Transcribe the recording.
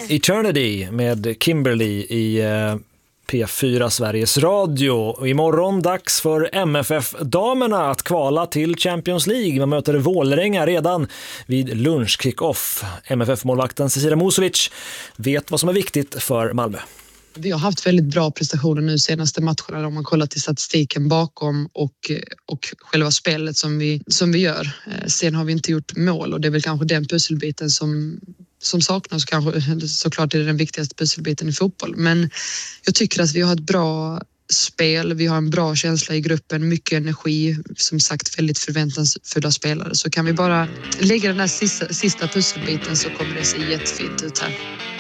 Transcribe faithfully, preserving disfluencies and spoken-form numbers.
Eternity med Kimberly i eh, P fyra Sveriges Radio. Och imorgon dags för M F F-damerna att kvala till Champions League. Man möter Vålerenga redan vid lunch-kick-off. M F F-målvakten Cecilia Musovic vet vad som är viktigt för Malmö. Vi har haft väldigt bra prestationer nu senaste matcherna om man kollar till statistiken bakom och, och själva spelet som vi, som vi gör. Sen har vi inte gjort mål och det är väl kanske den pusselbiten som, som saknas. Kanske, såklart är det den viktigaste pusselbiten i fotboll. Men jag tycker att vi har ett bra spel, vi har en bra känsla i gruppen, mycket energi, som sagt väldigt förväntansfulla spelare. Så kan vi bara lägga den här sista, sista pusselbiten så kommer det se jättefint ut här.